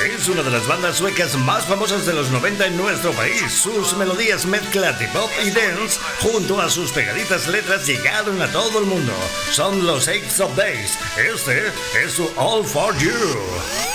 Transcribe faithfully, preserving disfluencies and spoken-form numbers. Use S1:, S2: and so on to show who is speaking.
S1: Es una de las bandas suecas más famosas de los noventa en nuestro país. Sus melodías mezcla de pop y dance, junto a sus pegadizas letras, llegaron a todo el mundo. Son los Ace of Base. Este es su All For You.